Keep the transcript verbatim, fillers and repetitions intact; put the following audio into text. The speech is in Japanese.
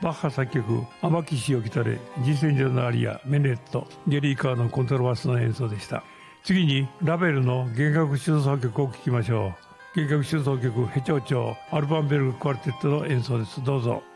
バッハ作曲「天岸を来たれ」、G戦場のアリア、メネット、ゲリー・カーのコントラバスの演奏でした。次にラヴェルの弦楽四重奏曲を聴きましょう。弦楽四重奏曲ヘチョウチョウ、アルバンベルグクワルテットの演奏です。どうぞ。